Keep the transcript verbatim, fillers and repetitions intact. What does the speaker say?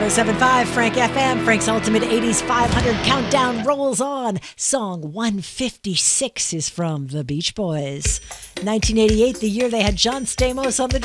oh seven point five Frank F M. Frank's Ultimate eighties five hundred Countdown rolls on. Song one fifty-six is from the Beach Boys. nineteen eighty-eight, the year they had John Stamos on the